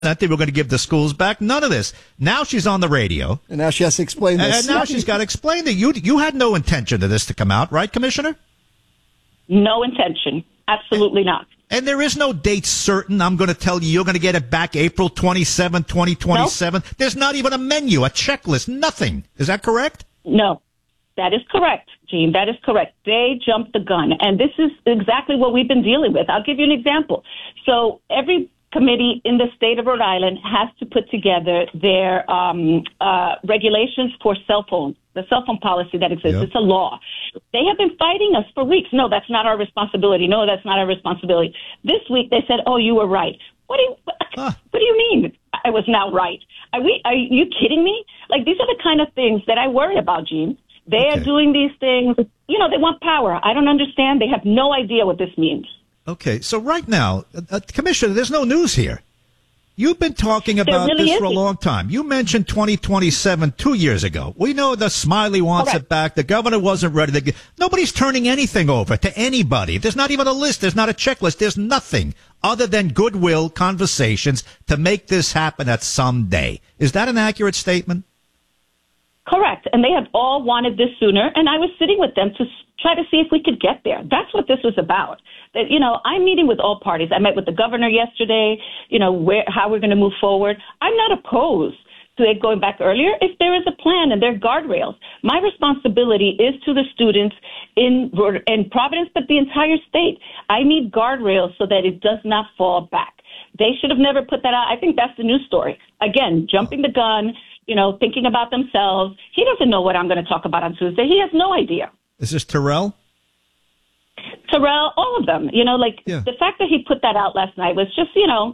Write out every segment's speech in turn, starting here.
that they were going to give the schools back. None of this. Now she's on the radio. And now she has to explain this. And now she's got to explain that you had no intention of this to come out, right, Commissioner? No intention. Absolutely not. And there is no date certain. I'm going to tell you you're going to get it back April 27, 2027. Nope. There's not even a menu, a checklist, nothing. Is that correct? No. That is correct, Gene. That is correct. They jumped the gun. And this is exactly what we've been dealing with. I'll give you an example. So every committee in the state of Rhode Island has to put together their regulations for cell phones, the cell phone policy that exists. Yep. It's a law. They have been fighting us for weeks. No, that's not our responsibility. No, that's not our responsibility. This week they said, oh, you were right. What do you mean I was now right? Are you kidding me? Like, these are the kind of things that I worry about, Gene. They are doing these things. You know, they want power. I don't understand. They have no idea what this means. Okay, so right now, Commissioner, there's no news here. You've been talking about this for a long time. You mentioned 2027 2 years ago. We know the Smiley wants it back. The governor wasn't ready to nobody's turning anything over to anybody. There's not even a list. There's not a checklist. There's nothing other than goodwill conversations to make this happen at some day. Is that an accurate statement? Correct. And they have all wanted this sooner. And I was sitting with them to try to see if we could get there. That's what this was about. That, you know, I'm meeting with all parties. I met with the governor yesterday, you know, how we're going to move forward. I'm not opposed to it going back earlier if there is a plan and there are guardrails. My responsibility is to the students in Providence, but the entire state. I need guardrails so that it does not fall back. They should have never put that out. I think that's the news story. Again, jumping the gun, you know, thinking about themselves. He doesn't know what I'm going to talk about on Tuesday. He has no idea. Is this Terrell? Terrell, all of them. You know, like the fact that he put that out last night was just, you know,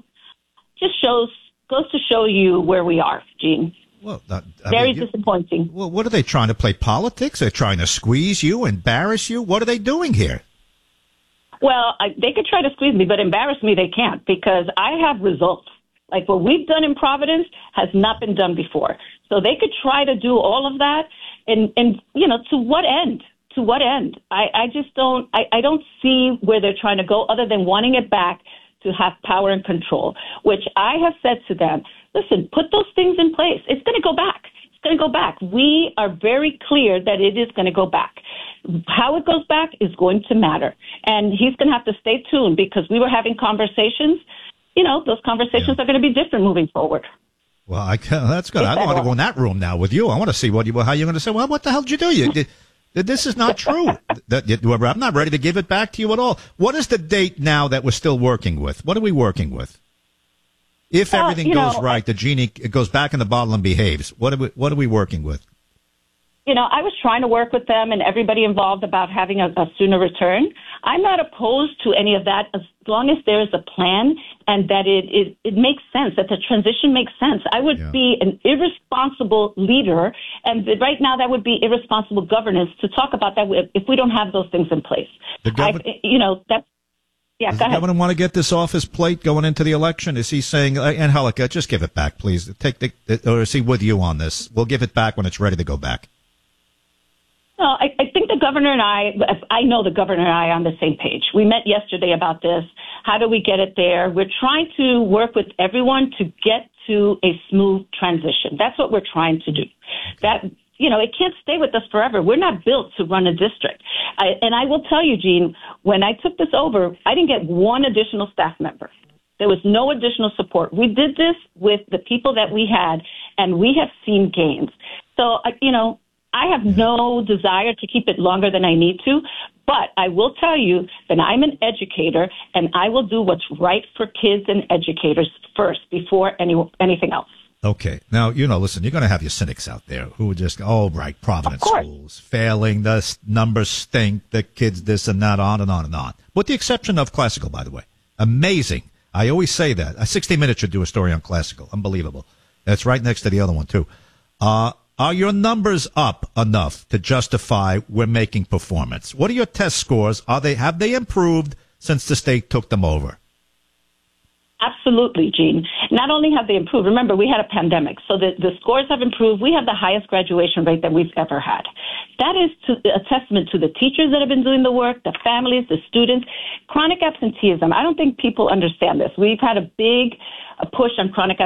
goes to show you where we are, Gene. Well, very disappointing. Well, what are they trying to play politics? They're trying to squeeze you, embarrass you. What are they doing here? Well, they could try to squeeze me, but embarrass me they can't because I have results. Like what we've done in Providence has not been done before. So they could try to do all of that. And you know, to what end? To what end? I just don't, I don't see where they're trying to go other than wanting it back to have power and control, which I have said to them, listen, put those things in place. It's going to go back. It's going to go back. We are very clear that it is going to go back. How it goes back is going to matter. And he's going to have to stay tuned because we were having conversations. You know, those conversations are going to be different moving forward. Well, that's good. I want to go in that room now with you. I want to see how you're going to say, well, what the hell did you do? This is not true. I'm not ready to give it back to you at all. What is the date now that we're still working with? What are we working with? If everything goes right, the genie goes back in the bottle and behaves. What are we working with? You know, I was trying to work with them and everybody involved about having a sooner return. I'm not opposed to any of that as long as there is a plan and that it makes sense, that the transition makes sense. I would be an irresponsible leader, and right now that would be irresponsible governance to talk about that if we don't have those things in place. The governor, does the governor want to get this off his plate going into the election? Is he saying, Angelica, just give it back, please? Or is he with you on this? We'll give it back when it's ready to go back. No, I think the governor and I know the governor and I are on the same page. We met yesterday about this. How do we get it there? We're trying to work with everyone to get to a smooth transition. That's what we're trying to do. That, you know, it can't stay with us forever. We're not built to run a district. And I will tell you, Gene, when I took this over, I didn't get one additional staff member. There was no additional support. We did this with the people that we had, and we have seen gains. So, you know, I have no desire to keep it longer than I need to, but I will tell you that I'm an educator and I will do what's right for kids and educators first before anything else. Okay. Now, you know, listen, you're going to have your cynics out there who are just, right, Providence schools failing, the numbers stink, the kids this and that, on and on and on. With the exception of classical, by the way. Amazing. I always say that. 60 Minutes should do a story on classical. Unbelievable. That's right next to the other one, too. Are your numbers up enough to justify we're making performance? What are your test scores? Have they improved since the state took them over? Absolutely, Gene. Not only have they improved, remember, we had a pandemic, so the scores have improved. We have the highest graduation rate that we've ever had. That is a testament to the teachers that have been doing the work, the families, the students. Chronic absenteeism, I don't think people understand this. We've had a big push on chronic